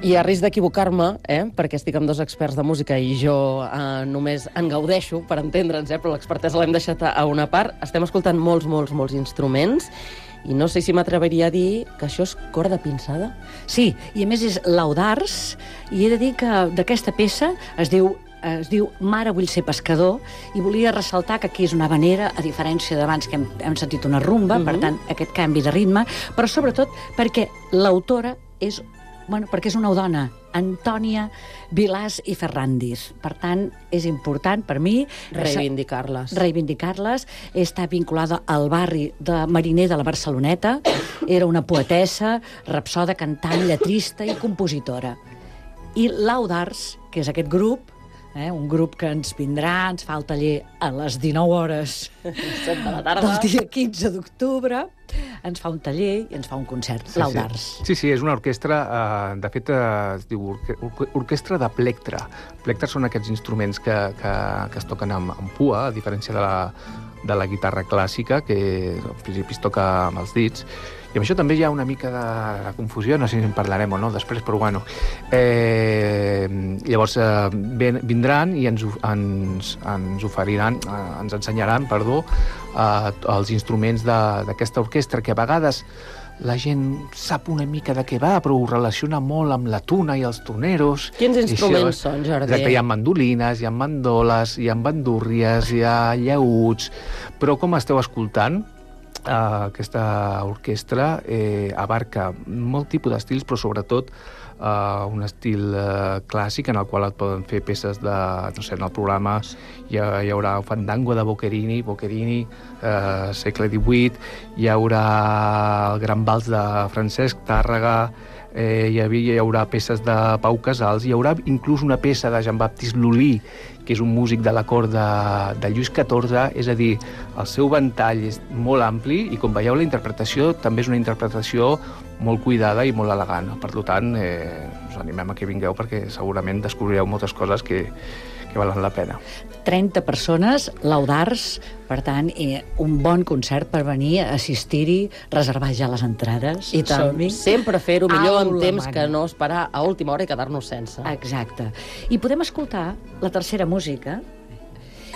I a risc d'equivocar-me, perquè estic amb dos experts de música i jo només en gaudeixo, per entendre'ns, però l'expertesa l'hem deixat a una part. Estem escoltant molts instruments i no sé si m'atreveria a dir que això és corda pinçada. Sí, i a més és Laudars, i he de dir que d'aquesta peça es diu Mare, vull ser pescador, i volia ressaltar que aquí és una habanera, a diferència d'abans que hem sentit una rumba, per tant, aquest canvi de ritme, però sobretot perquè l'autora és una dona, Antònia Vilàs i Ferrandis. Per tant, és important per mi reivindicar-les. Està vinculada al barri de Mariner de la Barceloneta. Era una poetessa, rapsoda, cantant, lletrista i compositora. I Laudars, que és aquest grup, un grup que ens vindrà, ens fa el taller a les 19 hores de la tarda del dia 15 d'octubre, ens fa un taller i ens fa un concert, Laudars. Sí, és una orquestra, de fet es diu orquestra de plectre. Plectres són aquests instruments que es toquen amb pua, a diferència de la guitarra clàssica, que al principi es toca amb els dits. I amb això també hi ha una mica de confusió, no sé si en parlarem o no després, però bueno. Llavors vindran i ens oferiran, ens ensenyaran, els instruments d'aquesta orquestra, que a vegades la gent sap una mica de què va, però ho relaciona molt amb la tuna i els toneros. Quins instruments són, Jordi? Exacte, hi ha mandolines, hi ha mandoles, hi ha bandúrries, hi ha llaüts, però com esteu escoltant, aquesta orquestra abarca molt tipus d'estils, però sobretot un estil clàssic en el qual et poden fer peces de, no sé, en el programa hi haurà un fandango de Boccherini, segle XVIII, hi haurà el gran vals de Francesc Tàrrega, hi haurà peces de Pau Casals, hi haurà inclús una peça de Jean-Baptiste Lully, que és un músic de la cort de Lluís XIV, és a dir, el seu ventall és molt ampli i, com veieu, la interpretació també és una interpretació molt cuidada i molt elegant. Per tant, us animem a que vingueu perquè segurament descobrireu moltes coses que valen la pena. 30 persones, Laudars, per tant, un bon concert per venir a assistir-hi, reservar ja les entrades. I tant, sempre fer-ho millor amb temps mare. Que no esperar a última hora i quedar-nos sense. Exacte. I podem escoltar la tercera música,